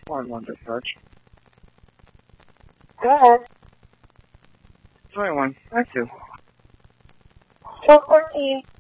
One Wonder Search. Go ahead. 21. I too. 414.